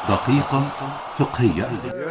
دقيقة فقهية.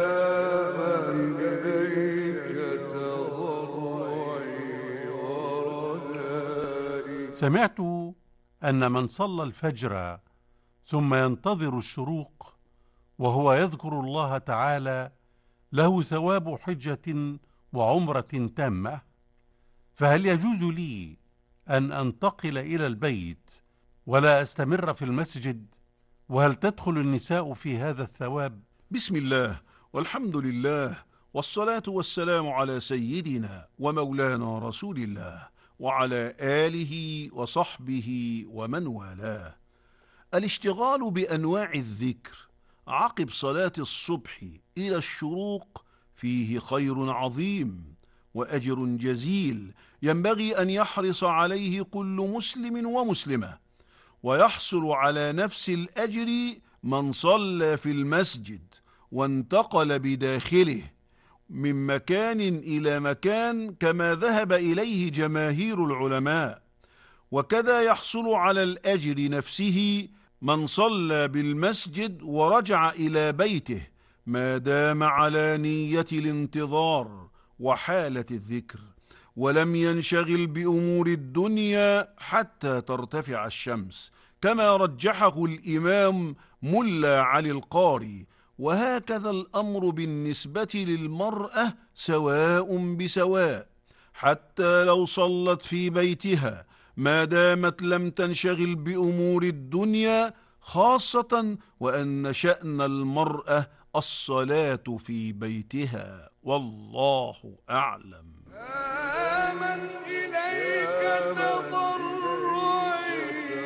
سمعت أن من صلى الفجر ثم ينتظر الشروق وهو يذكر الله تعالى له ثواب حجة وعمرة تامة، فهل يجوز لي أن أنتقل إلى البيت ولا أستمر في المسجد؟ وهل تدخل النساء في هذا الثواب؟ بسم الله والحمد لله والصلاة والسلام على سيدنا ومولانا رسول الله وعلى آله وصحبه ومن والاه. الاشتغال بأنواع الذكر عقب صلاة الصبح إلى الشروق فيه خير عظيم وأجر جزيل ينبغي أن يحرص عليه كل مسلم ومسلمة، ويحصل على نفس الأجر من صلى في المسجد وانتقل بداخله من مكان إلى مكان كما ذهب إليه جماهير العلماء، وكذا يحصل على الأجر نفسه من صلى بالمسجد ورجع إلى بيته ما دام على نية الانتظار وحالة الذكر، ولم ينشغل بأمور الدنيا حتى ترتفع الشمس كما رجحه الإمام ملا علي القاري. وهكذا الأمر بالنسبة للمرأة سواء بسواء، حتى لو صلت في بيتها ما دامت لم تنشغل بأمور الدنيا، خاصة وأن شأن المرأة الصلاة في بيتها، والله أعلم. آمن إليك تضرعي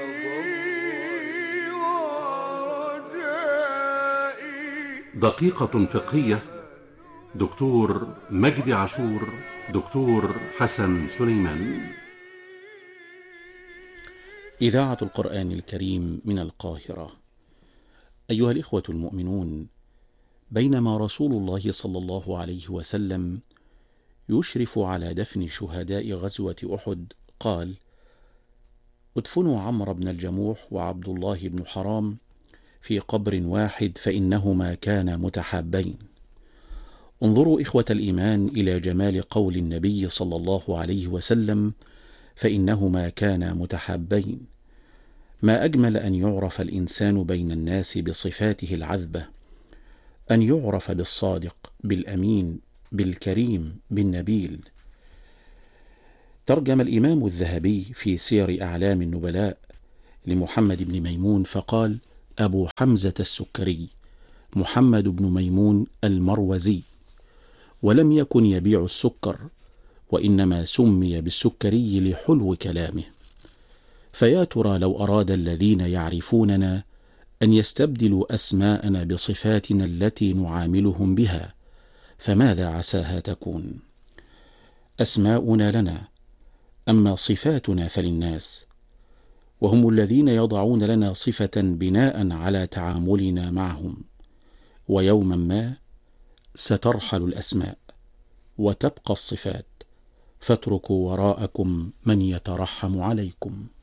ورجائي. دقيقة فقهية. دكتور مجدي عاشور، دكتور حسن سليمان. إذاعة القرآن الكريم من القاهرة. أيها الإخوة المؤمنون، بينما رسول الله صلى الله عليه وسلم يشرف على دفن شهداء غزوة أحد قال: ادفنوا عمرو بن الجموح وعبد الله بن حرام في قبر واحد فإنهما كانا متحابين. انظروا إخوة الإيمان إلى جمال قول النبي صلى الله عليه وسلم: فإنهما كانا متحابين. ما أجمل أن يعرف الإنسان بين الناس بصفاته العذبة، أن يعرف بالصادق، بالأمين، بالكريم، بالنبيل. ترجم الإمام الذهبي في سير أعلام النبلاء لمحمد بن ميمون فقال: أبو حمزة السكري محمد بن ميمون المروزي، ولم يكن يبيع السكر، وإنما سمي بالسكري لحلو كلامه. فيا ترى لو أراد الذين يعرفوننا أن يستبدلوا أسماءنا بصفاتنا التي نعاملهم بها، فماذا عساها تكون؟ أسماؤنا لنا، أما صفاتنا فللناس، وهم الذين يضعون لنا صفة بناء على تعاملنا معهم. ويوما ما سترحل الأسماء وتبقى الصفات، فاتركوا وراءكم من يترحم عليكم.